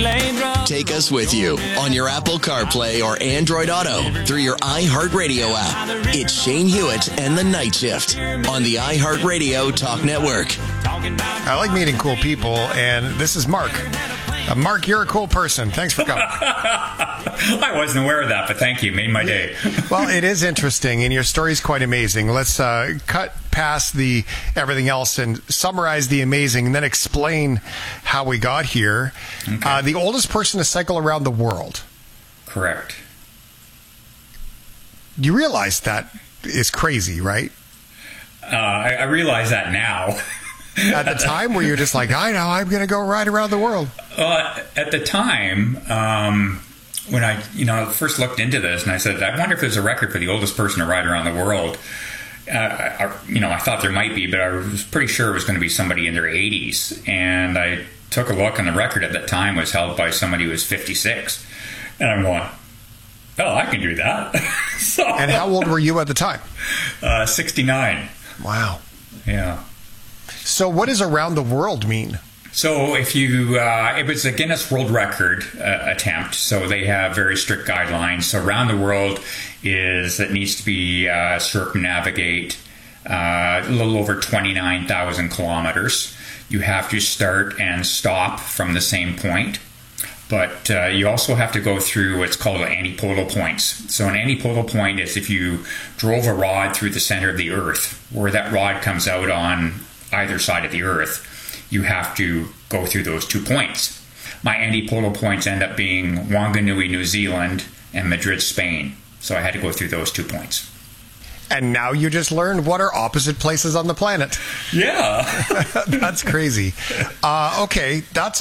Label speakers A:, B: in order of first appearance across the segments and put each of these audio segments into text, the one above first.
A: Take us with you on your Apple CarPlay or Android Auto through your iHeartRadio app. It's Shane Hewitt and the Night Shift on the iHeartRadio Talk Network.
B: I like meeting cool people, and this is Mark. Mark, you're a cool person. Thanks for coming.
C: I wasn't aware of that, but thank you. Made my day.
B: Well, it is interesting, and your story's quite amazing. Let's cut past the everything else and summarize the amazing, and then explain how we got here. Okay. The oldest person to cycle around the world.
C: Correct.
B: You realize that is crazy, right?
C: I realize that now.
B: At the time, were you just like, I know, I'm going to go ride around the world?
C: At the time, when I first looked into this, and I said, I wonder if there's a record for the oldest person to ride around the world. I thought there might be, but I was pretty sure it was going to be somebody in their 80s. And I took a look, and the record at that time was held by somebody who was 56. And I'm going, oh, I can do that.
B: And how old were you at the time?
C: 69.
B: Wow.
C: Yeah.
B: So what does around the world mean?
C: So if you, it was a Guinness World Record attempt, so they have very strict guidelines. So around the world it needs to be circumnavigate a little over 29,000 kilometers. You have to start and stop from the same point. But you also have to go through what's called antipodal points. So an antipodal point is if you drove a rod through the center of the Earth, where that rod comes out on either side of the Earth, you have to go through those 2 points. My antipodal points end up being Wanganui, New Zealand, and Madrid, Spain. So I had to go through those 2 points.
B: And now you just learned what are opposite places on the planet.
C: Yeah.
B: That's crazy. Okay, that's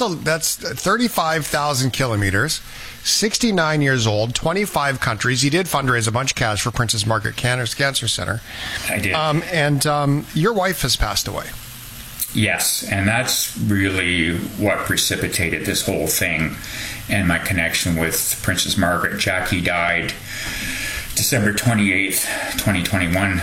B: 35,000 kilometers, 69 years old, 25 countries. You did fundraise a bunch of cash for Princess Margaret Cancer Center.
C: I did.
B: And your wife has passed away.
C: Yes, and that's really what precipitated this whole thing and my connection with Princess Margaret. Jackie died December 28th, 2021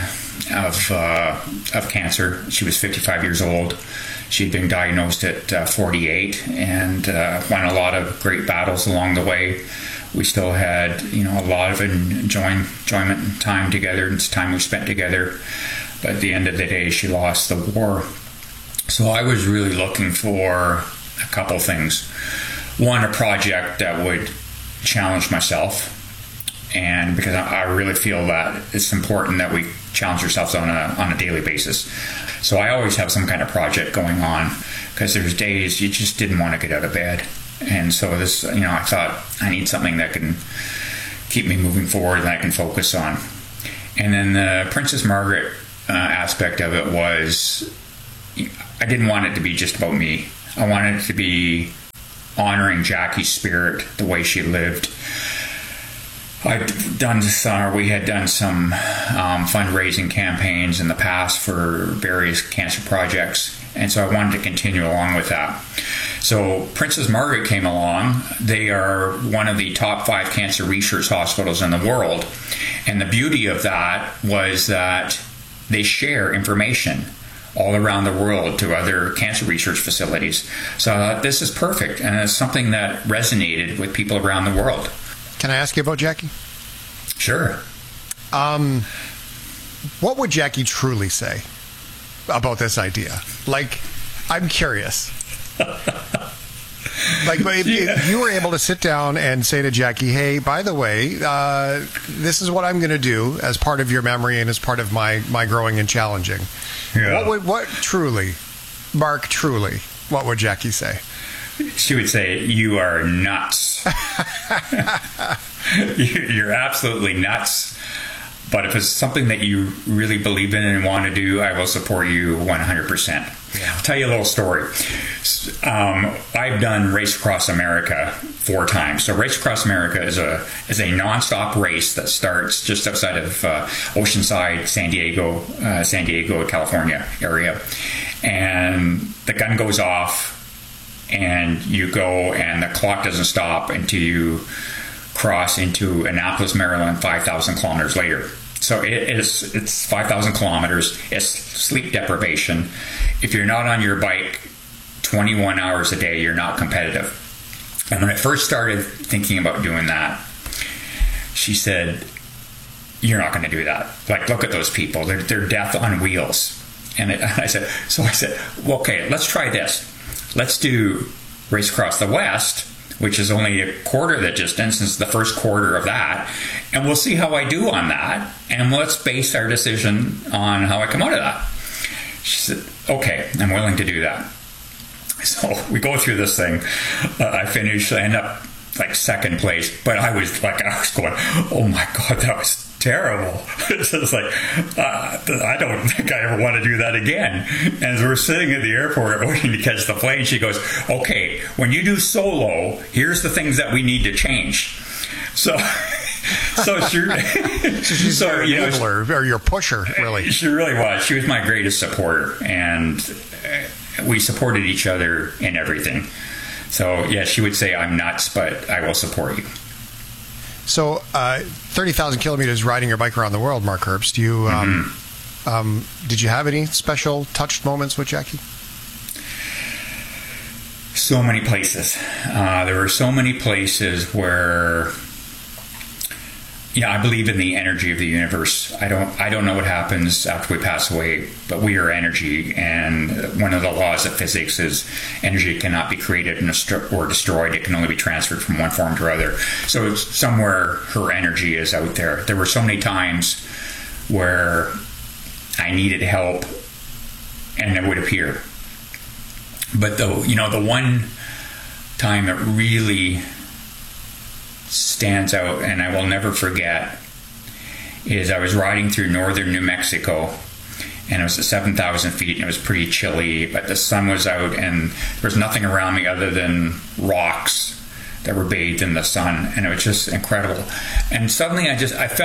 C: of cancer. She was 55 years old. She'd been diagnosed at 48 and won a lot of great battles along the way. We still had, a lot of enjoyment and time together, and time we spent together. But at the end of the day, she lost the war. So I was really looking for a couple things. One, a project that would challenge myself. And because I really feel that it's important that we challenge ourselves on a daily basis. So I always have some kind of project going on, because there's days you just didn't want to get out of bed. And so this, I thought I need something that can keep me moving forward and I can focus on. And then the Princess Margaret aspect of it was, I didn't want it to be just about me. I wanted it to be honoring Jackie's spirit, the way she lived. We had done some fundraising campaigns in the past for various cancer projects, and so I wanted to continue along with that. So Princess Margaret came along. They are one of the top 5 cancer research hospitals in the world, and the beauty of that was that they share information all around the world to other cancer research facilities. So this is perfect, and it's something that resonated with people around the world.
B: Can I ask you about Jackie?
C: Sure.
B: What would Jackie truly say about this idea? Like, I'm curious. If you were able to sit down and say to Jackie, hey, by the way, this is what I'm going to do as part of your memory and as part of my growing and challenging. Yeah. What truly, Mark, what would Jackie say?
C: She would say, you are nuts. You're absolutely nuts. But if it's something that you really believe in and want to do, I will support you 100%. Yeah. I'll tell you a little story. I've done Race Across America 4 times. So Race Across America is a nonstop race that starts just outside of Oceanside, San Diego, California area. And the gun goes off, and you go, and the clock doesn't stop until you cross into Annapolis, Maryland, 5,000 kilometers later. So it's 5,000 kilometers. It's sleep deprivation. If you're not on your bike 21 hours a day, you're not competitive. And when I first started thinking about doing that, she said, "You're not going to do that. Like, look at those people. They're death on wheels." And I said, well, okay, let's try this. Let's do Race Across the West, which is only a quarter of the distance. It's the first quarter of that. And we'll see how I do on that. And let's base our decision on how I come out of that. She said, okay, I'm willing to do that. So we go through this thing. I finish. I end up like second place. But I was going, oh my God, that was terrible. It's just like, I don't think I ever want to do that again. And as we're sitting at the airport waiting to catch the plane, she goes, okay, when you do solo, here's the things that we need to change. So she's your
B: enabler, or your pusher, really.
C: She really was. She was my greatest supporter, and we supported each other in everything. So yeah, she would say I'm nuts, but I will support you.
B: So 30,000 kilometers riding your bike around the world, Mark Herbst. Did you have any special touched moments with Jackie?
C: So many places. There were so many places where, I believe in the energy of the universe. I don't know what happens after we pass away, but we are energy, and one of the laws of physics is energy cannot be created or destroyed. It can only be transferred from one form to another. So somewhere her energy is out there. There were so many times where I needed help, and it would appear. But the one time that really stands out, and I will never forget, is I was riding through northern New Mexico, and it was at 7,000 feet, and it was pretty chilly, but the sun was out, and there was nothing around me other than rocks that were bathed in the sun, and it was just incredible. And suddenly I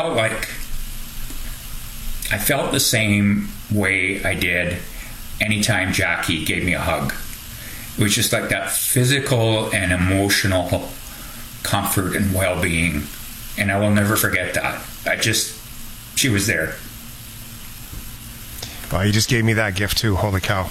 C: felt the same way I did anytime Jackie gave me a hug. It was just like that physical and emotional comfort and well-being, and I will never forget that. She was there.
B: Well, you just gave me that gift too. Holy cow.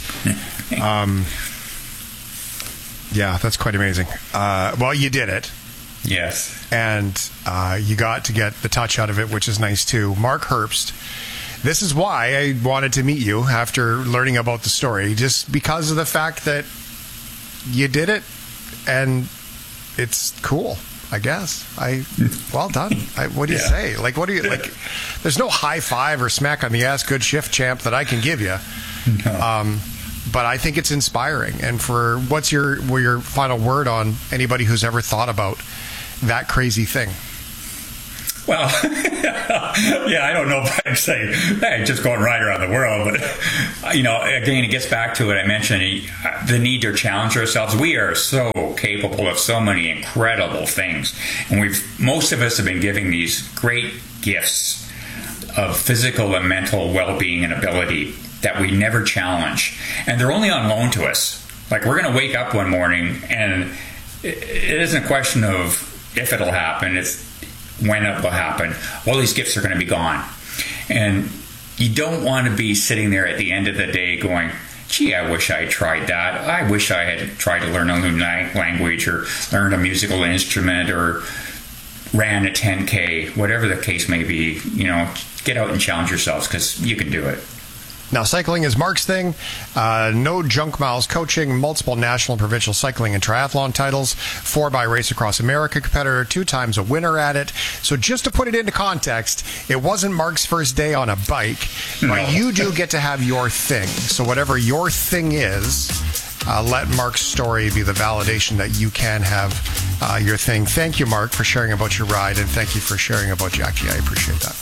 B: Yeah, that's quite amazing. Well, you did it.
C: Yes.
B: And you got to get the touch out of it, which is nice too. Mark Herbst. This is why I wanted to meet you after learning about the story, just because of the fact that you did it, and it's cool, I guess. Well done. What do you say? Like, what do you like? There's no high five or smack on the ass, good shift, champ, that I can give you. No. But I think it's inspiring. And what's your final word on anybody who's ever thought about that crazy thing?
C: Well, yeah, I don't know if I'd say, hey, just go and ride around the world. But, again, it gets back to what I mentioned, the need to challenge ourselves. We are so capable of so many incredible things. And most of us have been given these great gifts of physical and mental well-being and ability that we never challenge. And they're only on loan to us. Like, we're going to wake up one morning, and it isn't a question of if it'll happen. It's when it will happen. All these gifts are going to be gone. And you don't want to be sitting there at the end of the day going, gee, I wish I had tried that. I wish I had tried to learn a new language or learned a musical instrument or ran a 10K, whatever the case may be. Get out and challenge yourselves, because you can do it.
B: Now, cycling is Mark's thing. No junk miles coaching, multiple national and provincial cycling and triathlon titles, 4x Race Across America competitor, 2 times a winner at it. So just to put it into context, it wasn't Mark's first day on a bike, but you do get to have your thing. So whatever your thing is, let Mark's story be the validation that you can have your thing. Thank you, Mark, for sharing about your ride, and thank you for sharing about Jackie. I appreciate that.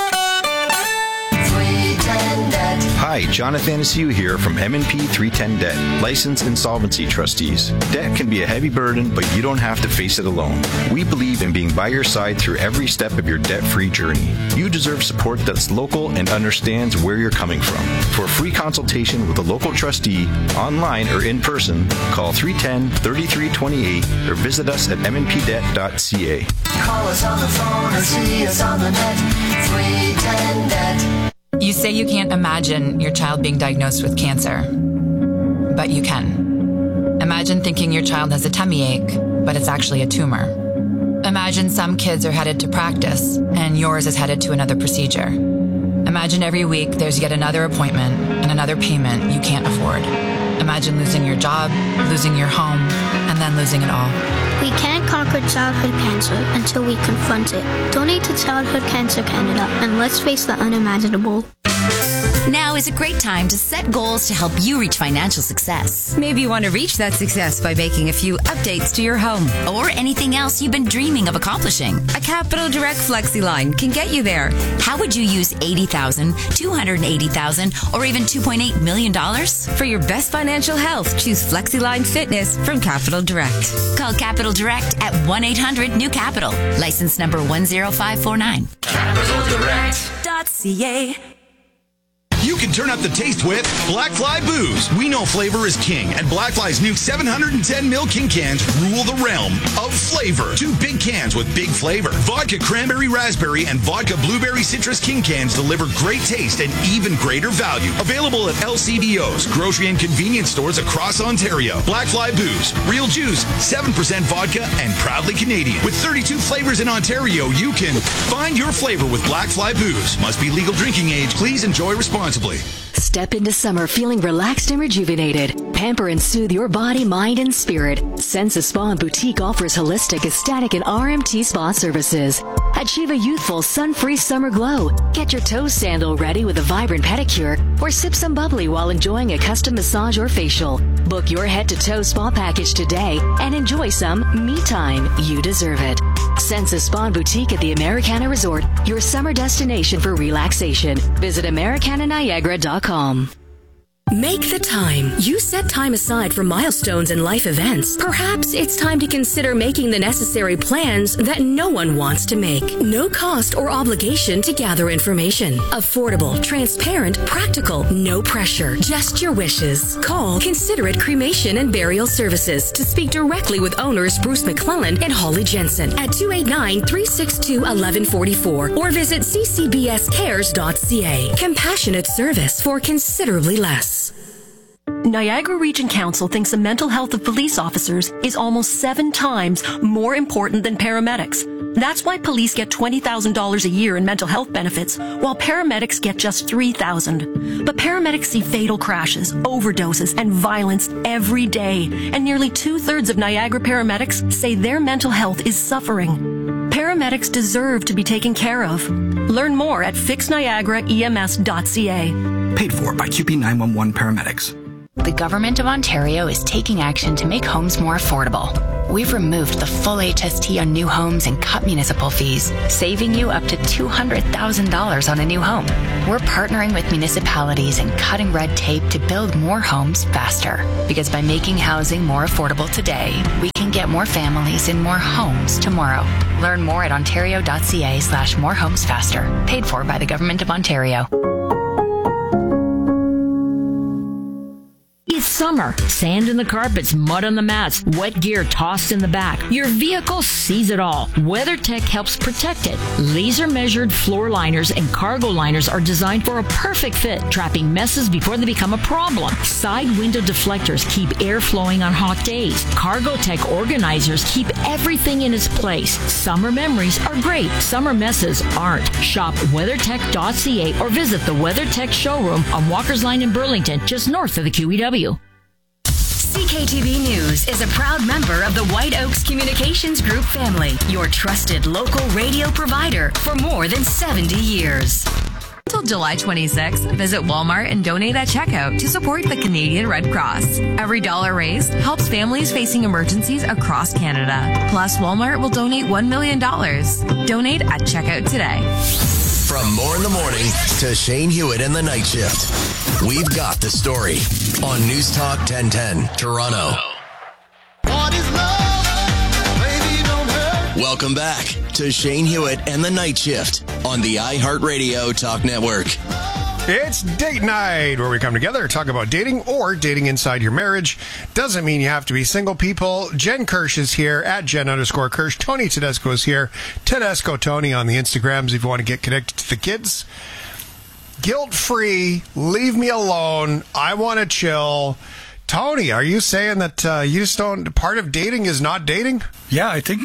D: Hi, Jonathan Anastasia here from M&P 310 Debt, licensed insolvency trustees. Debt can be a heavy burden, but you don't have to face it alone. We believe in being by your side through every step of your debt-free journey. You deserve support that's local and understands where you're coming from. For a free consultation with a local trustee, online or in person, call 310-3328 or visit us at mnpdebt.ca.
E: Call us on the phone or see us on the net. 310 Debt.
F: You say you can't imagine your child being diagnosed with cancer, but you can. Imagine thinking your child has a tummy ache, but it's actually a tumor. Imagine some kids are headed to practice, and yours is headed to another procedure. Imagine every week there's yet another appointment and another payment you can't afford. Imagine losing your job, losing your home, and then losing it all.
G: We can't conquer childhood cancer until we confront it. Donate to Childhood Cancer Canada, and let's face the unimaginable.
H: Now is a great time to set goals to help you reach financial success.
I: Maybe you want to reach that success by making a few updates to your home.
H: Or anything else you've been dreaming of accomplishing.
I: A Capital Direct Flexi line can get you there.
H: How would you use $80,000, $280,000, or even $2.8 million?
I: For your best financial health, choose FlexiLine Fitness from Capital Direct.
H: Call Capital Direct at 1-800-NEW-CAPITAL. License number 10549.
J: CapitalDirect.ca. You can turn up the taste with Black Fly Booze. We know flavor is king, and Black Fly's new 710ml King cans rule the realm of flavor. 2 big cans with big flavor. Vodka Cranberry Raspberry and Vodka Blueberry Citrus King cans deliver great taste and even greater value. Available at LCBOs, grocery and convenience stores across Ontario. Black Fly Booze. Real juice, 7% vodka, and proudly Canadian. With 32 flavors in Ontario, you can find your flavor with Black Fly Booze. Must be legal drinking age. Please enjoy responsibly.
K: Step into summer feeling relaxed and rejuvenated. Pamper and soothe your body, mind, and spirit. Senza Spa and Boutique offers holistic, ecstatic, and RMT spa services. Achieve a youthful, sun-free summer glow. Get your toe sandal ready with a vibrant pedicure, or sip some bubbly while enjoying a custom massage or facial. Book your head-to-toe spa package today and enjoy some me time. You deserve it. Senza Spa and Boutique at the Americana Resort, your summer destination for relaxation. Visit AmericanaNiagara.com.
L: Make the time. You set time aside for milestones and life events. Perhaps it's time to consider making the necessary plans that no one wants to make. No cost or obligation to gather information. Affordable, transparent, practical, no pressure. Just your wishes. Call Considerate Cremation and Burial Services to speak directly with owners Bruce McClellan and Holly Jensen at 289-362-1144 or visit ccbscares.ca. Compassionate service for considerably less.
M: Niagara Region Council thinks the mental health of police officers is almost 7 times more important than paramedics. That's why police get $20,000 a year in mental health benefits, while paramedics get just $3,000. But paramedics see fatal crashes, overdoses, and violence every day, and nearly 2/3 of Niagara paramedics say their mental health is suffering. Paramedics deserve to be taken care of. Learn more at fixniagaraems.ca.
N: Paid for by QP 911 paramedics.
O: The Government of Ontario is taking action to make homes more affordable. We've removed the full HST on new homes and cut municipal fees, saving you up to $200,000 on a new home. We're partnering with municipalities and cutting red tape to build more homes faster. Because by making housing more affordable today, we can get more families in more homes tomorrow. Learn more at ontario.ca/morehomesfaster. Paid for by the Government of Ontario.
P: It's summer. Sand in the carpets, mud on the mats, wet gear tossed in the back. Your vehicle sees it all. WeatherTech helps protect it. Laser-measured floor liners and cargo liners are designed for a perfect fit, trapping messes before they become a problem. Side window deflectors keep air flowing on hot days. CargoTech organizers keep everything in its place. Summer memories are great. Summer messes aren't. Shop WeatherTech.ca or visit the WeatherTech showroom on Walker's Line in Burlington, just north of the QEW.
L: CKTV News is a proud member of the White Oaks Communications Group family, your trusted local radio provider for more than 70 years.
Q: Until July 26th, visit Walmart and donate at checkout to support the Canadian Red Cross. Every dollar raised helps families facing emergencies across Canada. Plus, Walmart will donate $1 million. Donate at checkout today.
A: From More in the Morning to Shane Hewitt and the Night Shift, we've got the story on News Talk 1010 Toronto. What is love? Baby, don't hurt. Welcome back to Shane Hewitt and the Night Shift on the iHeartRadio Talk Network.
B: It's date night, where we come together, talk about dating or dating inside your marriage. Doesn't mean you have to be single, people. Jen Kirsch is here at Jen_Kirsch. Tony Tedesco is here. Tedesco Tony on the Instagrams if you want to get connected to the kids. Guilt-free, leave me alone, I want to chill. Tony, are you saying that you just don't, part of dating is not dating?
R: Yeah, I think,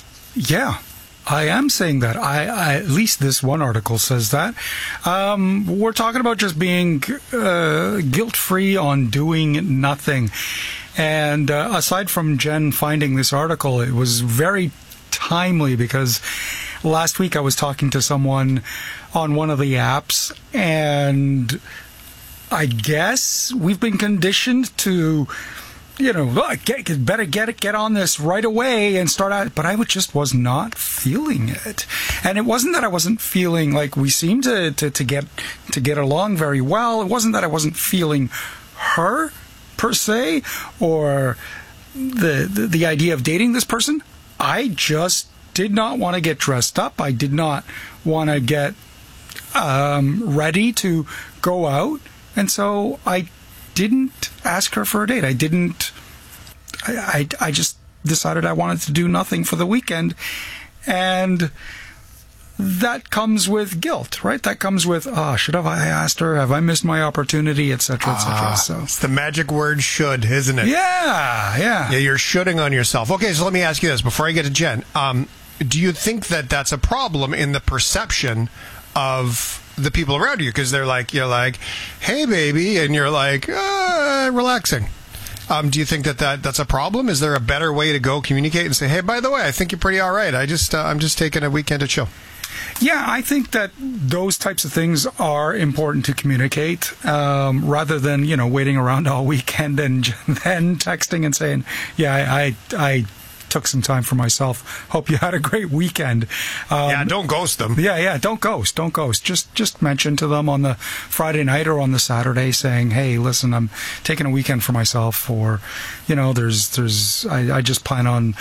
R: I am saying that. I at least this one article says that. We're talking about just being guilt-free on doing nothing. And aside from Jen finding this article, it was very timely because last week I was talking to someone on one of the apps, and I guess we've been conditioned to, get on this right away and start out. But I just was not feeling it, and it wasn't that I wasn't feeling like we seemed to get along very well. It wasn't that I wasn't feeling her per se, or the idea of dating this person. I just did not want to get dressed up. I did not want to get ready to go out, and so I didn't ask her for a date. I just decided I wanted to do nothing for the weekend, and that comes with guilt, right? That comes with, should have I asked her? Have I missed my opportunity, etc., etc. So
B: it's the magic word "should," isn't it?
R: Yeah,
B: you're shoulding on yourself. Okay, so let me ask you this before I get to Jen. Do you think that that's a problem in the perception of the people around you? Because you're like, hey, baby, and you're like, relaxing. Do you think that's a problem? Is there a better way to go communicate and say, hey, by the way, I think you're pretty all right. I'm just taking a weekend to chill.
R: Yeah, I think that those types of things are important to communicate, rather than, waiting around all weekend and then texting and saying, yeah, I took some time for myself. Hope you had a great weekend.
B: Don't ghost them.
R: Yeah, don't ghost. Just mention to them on the Friday night or on the Saturday saying, hey, listen, I'm taking a weekend for myself, or, I just plan on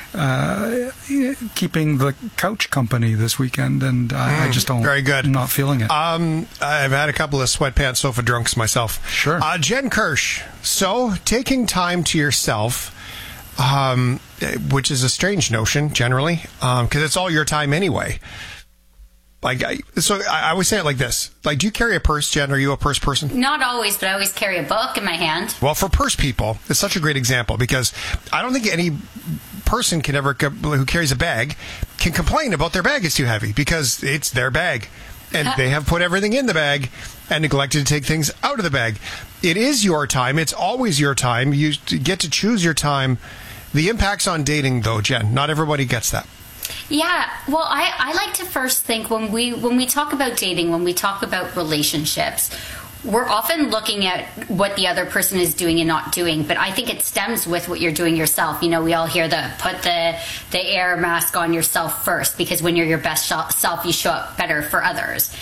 R: keeping the couch company this weekend, and I just don't.
B: Very good.
R: I'm not feeling it.
B: I've had a couple of sweatpants sofa drunks myself.
R: Sure.
B: Jen Kirsch. So taking time to yourself, which is a strange notion generally, because it's all your time anyway. I always say it like this. Like, do you carry a purse, Jen? Are you a purse person?
S: Not always, but I always carry a book in my hand.
B: Well, for purse people, it's such a great example, because I don't think any person who carries a bag can complain about their bag is too heavy, because it's their bag. And they have put everything in the bag and neglected to take things out of the bag. It is your time. It's always your time. You get to choose your time. The impacts on dating, though, Jen, not everybody gets that.
S: Yeah, well, I like to first think when we talk about dating, when we talk about relationships, we're often looking at what the other person is doing and not doing, but I think it stems with what you're doing yourself. We all hear put the air mask on yourself first, because when you're your best self, you show up better for others.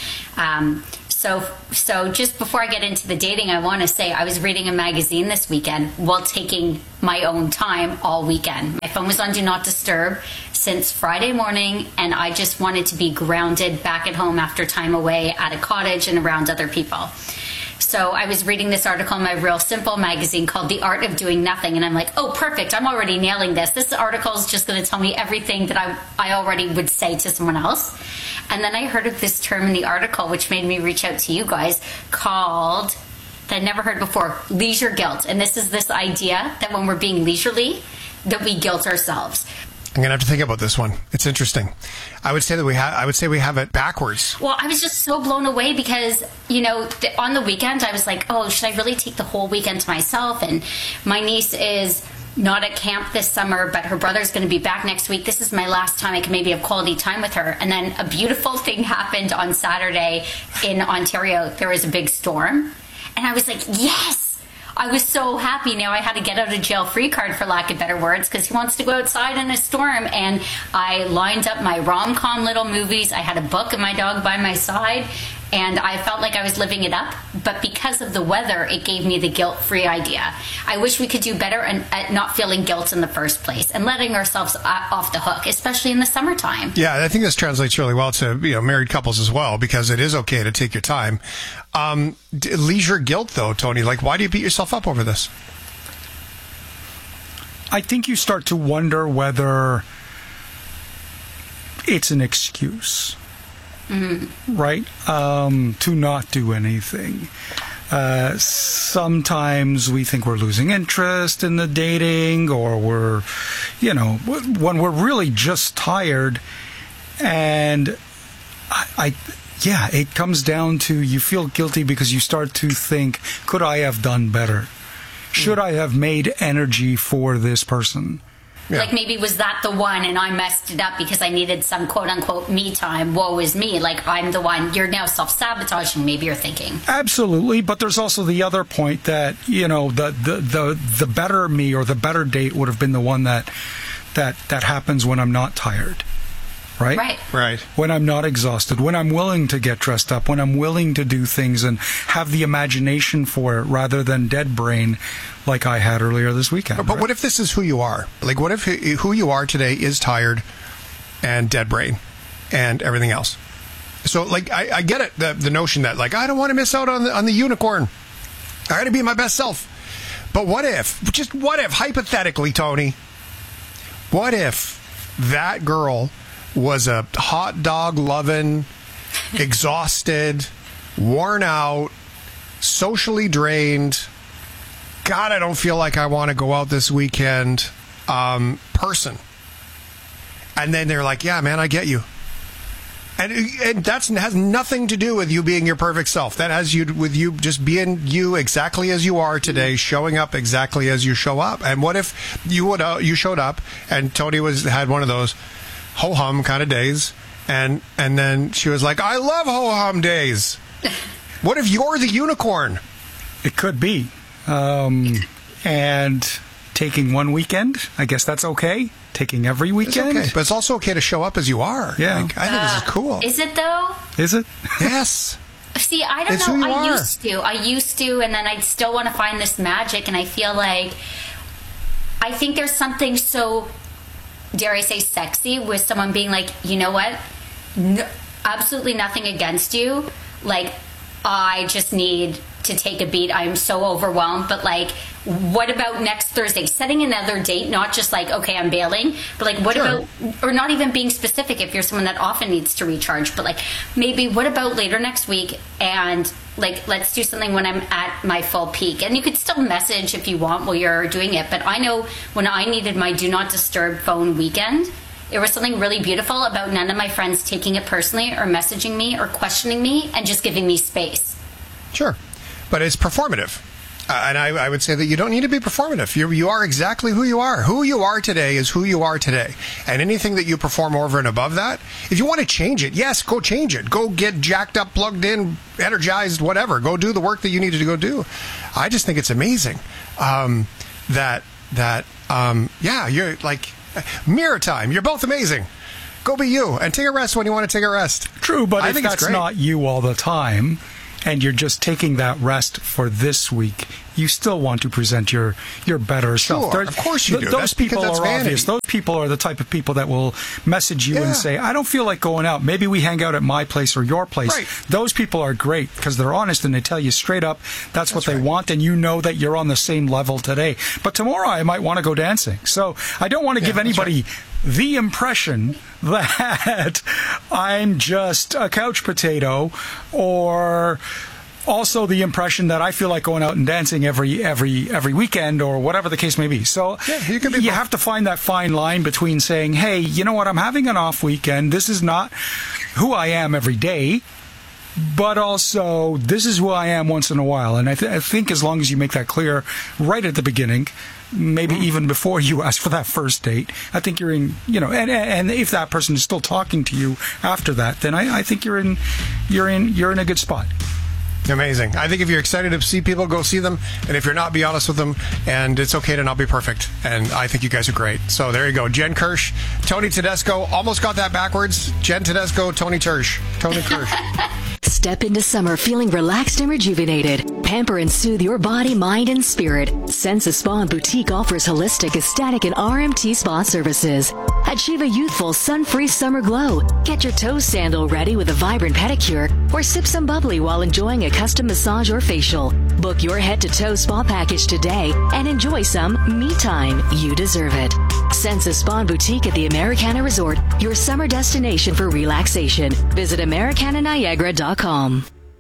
S: So just before I get into the dating, I want to say I was reading a magazine this weekend while taking my own time all weekend. My phone was on Do Not Disturb since Friday morning, and I just wanted to be grounded back at home after time away at a cottage and around other people. So I was reading this article in my Real Simple magazine called The Art of Doing Nothing, and I'm like, oh, perfect, I'm already nailing this. This article is just going to tell me everything that I already would say to someone else. And then I heard of this term in the article, which made me reach out to you guys, called, that I'd never heard before, leisure guilt. And this is this idea that when we're being leisurely, that we guilt ourselves.
B: I'm going to have to think about this one. It's interesting. I would say we have it backwards.
S: Well, I was just so blown away because, on the weekend, I was like, oh, should I really take the whole weekend to myself? And my niece is not at camp this summer, but her brother's going to be back next week. This is my last time I can maybe have quality time with her. And then a beautiful thing happened on Saturday in Ontario. There was a big storm. And I was like, yes! I was so happy. Now I had a get out of jail free card, for lack of better words, because he wants to go outside in a storm. And I lined up my rom-com little movies. I had a book and my dog by my side, and I felt like I was living it up. But because of the weather, it gave me the guilt-free idea. I wish we could do better at not feeling guilt in the first place and letting ourselves off the hook, especially in the summertime.
B: Yeah, I think this translates really well to married couples as well, because it is okay to take your time. Leisure guilt, though, Tony, why do you beat yourself up over this?
R: I think you start to wonder whether it's an excuse. Mm-hmm. Right? To not do anything. Sometimes we think we're losing interest in the dating, or we're, when we're really just tired. And it comes down to you feel guilty because you start to think, could I have done better? Should I have made energy for this person?
S: Yeah. Like maybe was that the one and I messed it up because I needed some quote-unquote me time. Woe is me. Like I'm the one. You're now self-sabotaging, maybe you're thinking.
R: Absolutely. But there's also the other point that, the better me or the better date would have been the one that happens when I'm not tired. Right. When I'm not exhausted, when I'm willing to get dressed up, when I'm willing to do things and have the imagination for it rather than dead brain like I had earlier this weekend.
B: But what if this is who you are? Like, what if who you are today is tired and dead brain and everything else? So, like, I get it, the notion that, like, I don't want to miss out on the unicorn. I got to be my best self. But what if, hypothetically, Tony, what if that girl was a hot dog loving, exhausted, worn out, socially drained, God, I don't feel like I want to go out this weekend person. And then they're like, yeah, man, I get you. And that has nothing to do with you being your perfect self. That has with you just being you exactly as you are today, showing up exactly as you show up. And what if you showed up and Tony had one of those ho-hum kind of days, and then she was like, I love ho-hum days. What if you're the unicorn?
R: It could be. And taking one weekend, I guess that's okay. Taking every weekend.
B: It's okay. But it's also okay to show up as you are.
R: Yeah.
B: Like, I think this is cool.
S: Is it, though?
R: Is it?
B: Yes.
S: See, I don't know. I used to, and then I'd still want to find this magic, and I feel like I think there's something so, dare I say, sexy with someone being like, you know what? No, absolutely nothing against you. Like, I just need to take a beat. I'm so overwhelmed. But, like, what about next Thursday? Setting another date, not just like, okay, I'm bailing, but like, what about, or not even being specific if you're someone that often needs to recharge, but like, maybe what about later next week and like, let's do something when I'm at my full peak. And you could still message if you want while you're doing it. But I know when I needed my do not disturb phone weekend, there was something really beautiful about none of my friends taking it personally or messaging me or questioning me and just giving me space.
B: Sure. But it's performative. And I would say that you don't need to be performative. You are exactly who you are. Who you are today is who you are today. And anything that you perform over and above that, if you want to change it, yes, go change it. Go get jacked up, plugged in, energized, whatever. Go do the work that you needed to go do. I just think it's amazing that you're like mirror time. You're both amazing. Go be you and take a rest when you want to take a rest.
R: True, but I think that's not you all the time, and you're just taking that rest for this week, you still want to present your better self.
B: Of course you do.
R: Those people are obvious. Those people are the type of people that will message you and say, I don't feel like going out. Maybe we hang out at my place or your place.
B: Right.
R: Those people are great because they're honest and they tell you straight up that's what they want, and you know that you're on the same level today. But tomorrow I might want to go dancing. So I don't want to give anybody the impression that I'm just a couch potato, or also the impression that I feel like going out and dancing every weekend or whatever the case may be. So you have to find that fine line between saying, hey, you know what, I'm having an off weekend. This is not who I am every day, but also this is who I am once in a while. And I think as long as you make that clear right at the beginning, maybe even before you ask for that first date, I think you're in, and if that person is still talking to you after that, then I think you're in a good spot.
B: Amazing. I think if you're excited to see people, go see them. And if you're not, be honest with them. And it's okay to not be perfect. And I think you guys are great. So there you go. Jen Kirsch, Tony Tedesco. Almost got that backwards. Jen Tedesco, Tony Kirsch.
K: Step into summer feeling relaxed and rejuvenated. Pamper and soothe your body, mind, and spirit. Sensa Spa and Boutique offers holistic, ecstatic, and RMT spa services. Achieve a youthful, sun-free summer glow. Get your toe sandal ready with a vibrant pedicure, or sip some bubbly while enjoying a custom massage or facial. Book your head-to-toe spa package today and enjoy some me time. You deserve it. Sensa Spa and Boutique at the Americana Resort, your summer destination for relaxation. Visit AmericanaNiagara.com.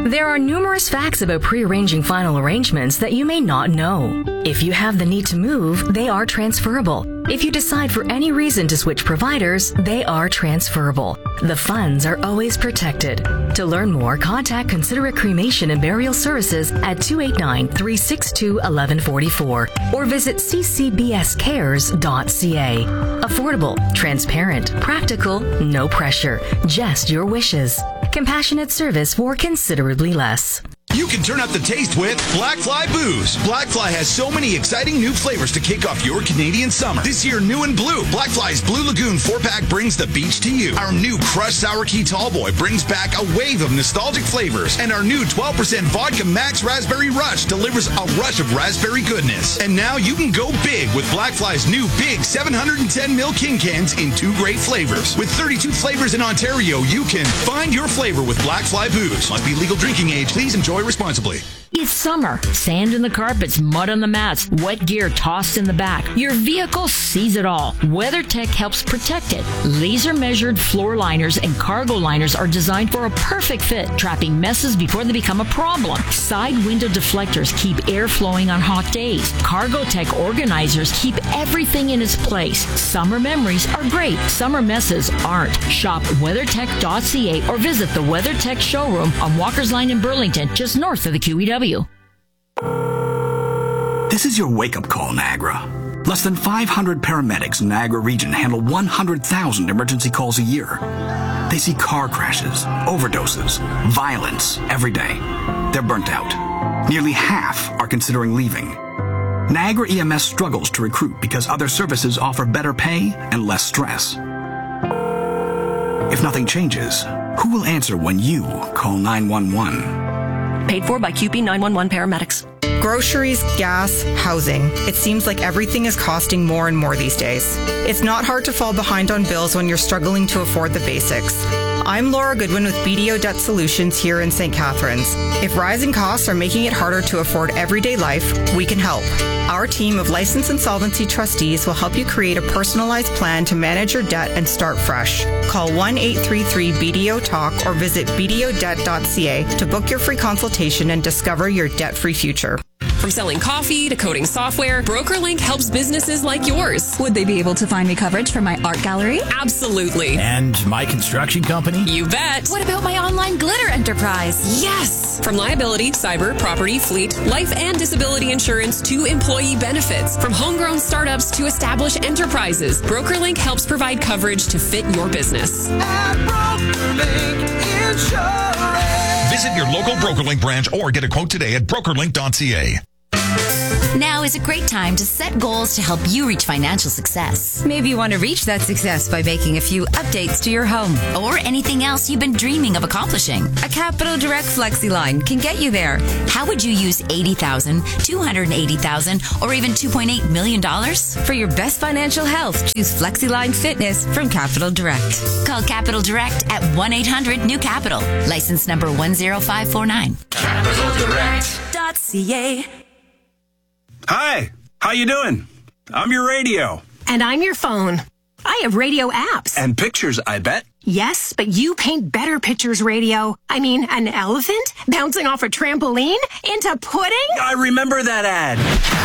L: There are numerous facts about pre-arranging final arrangements that you may not know. If you have the need to move, they are transferable. If you decide for any reason to switch providers, they are transferable. The funds are always protected. To learn more, contact Considerate Cremation and Burial Services at 289-362-1144 or visit ccbscares.ca. Affordable, transparent, practical, no pressure, just your wishes. Compassionate service for considerably less.
J: You can turn up the taste with Black Fly Booze. Black Fly has so many exciting new flavors to kick off your Canadian summer. This year, new and blue, Black Fly's Blue Lagoon 4-pack brings the beach to you. Our new Crushed Sour Key Tallboy brings back a wave of nostalgic flavors. And our new 12% Vodka Max Raspberry Rush delivers a rush of raspberry goodness. And now you can go big with Black Fly's new big 710ml King Cans in 2 great flavors. With 32 flavors in Ontario, you can find your flavor with Black Fly Booze. Must be legal drinking age. Please enjoy responsibly.
P: It's summer. Sand in the carpets, mud on the mats, wet gear tossed in the back. Your vehicle sees it all. WeatherTech helps protect it. Laser-measured floor liners and cargo liners are designed for a perfect fit, trapping messes before they become a problem. Side window deflectors keep air flowing on hot days. CargoTech organizers keep everything in its place. Summer memories are great. Summer messes aren't. Shop WeatherTech.ca or visit the WeatherTech showroom on Walker's Line in Burlington, just north of the QEW.
N: This is your wake-up call, Niagara. Less than 500 paramedics in Niagara region handle 100,000 emergency calls a year. They see car crashes, overdoses, violence every day. They're burnt out. Nearly half are considering leaving. Niagara EMS struggles to recruit because other services offer better pay and less stress. If nothing changes, who will answer when you call 911?
M: Paid for by QP 911 paramedics.
T: Groceries, gas, housing. It seems like everything is costing more and more these days. It's not hard to fall behind on bills when you're struggling to afford the basics. I'm Laura Goodwin with BDO Debt Solutions here in St. Catharines. If rising costs are making it harder to afford everyday life, we can help. Our team of licensed insolvency trustees will help you create a personalized plan to manage your debt and start fresh. Call 1-833-BDO-TALK or visit bdodebt.ca to book your free consultation and discover your debt-free future.
U: From selling coffee to coding software, BrokerLink helps businesses like yours.
V: Would they be able to find me coverage for my art gallery?
U: Absolutely.
W: And my construction company?
U: You bet.
V: What about my online glitter enterprise?
U: Yes. From liability, cyber, property, fleet, life and disability insurance to employee benefits. From homegrown startups to established enterprises, BrokerLink helps provide coverage to fit your business.
E: At BrokerLink Insurance.
J: Visit your local BrokerLink branch or get a quote today at brokerlink.ca.
H: Now is a great time to set goals to help you reach financial success.
I: Maybe you want to reach that success by making a few updates to your home.
H: Or anything else you've been dreaming of accomplishing.
I: A Capital Direct Flexi Line can get you there.
H: How would you use $80,000, $280,000, or even $2.8 million?
I: For your best financial health, choose Flexi Line Fitness from Capital Direct.
H: Call Capital Direct at 1-800-NEW-CAPITAL. License number 10549.
I: CapitalDirect.ca.
X: Hi, how you doing? I'm your radio.
Y: And I'm your phone. I have radio apps.
X: And pictures, I bet.
Y: Yes, but you paint better pictures, radio. I mean, an elephant bouncing off a trampoline into pudding?
X: I remember that ad.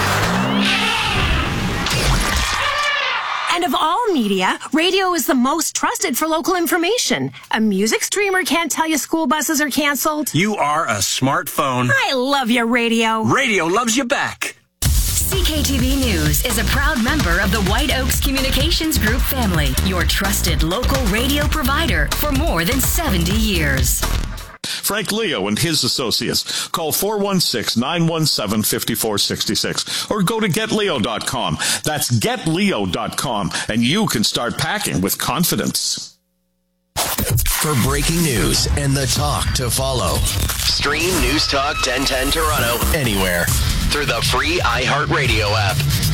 Y: And of all media, radio is the most trusted for local information. A music streamer can't tell you school buses are canceled.
X: You are a smartphone.
Y: I love you, radio.
X: Radio loves you back.
L: CKTV News is a proud member of the White Oaks Communications Group family, your trusted local radio provider for more than 70 years.
Z: Frank Leo and his associates. Call 416-917-5466 or go to getleo.com. That's getleo.com, and you can start packing with confidence.
A: For breaking news and the talk to follow, stream News Talk 1010 Toronto anywhere through the free iHeartRadio app.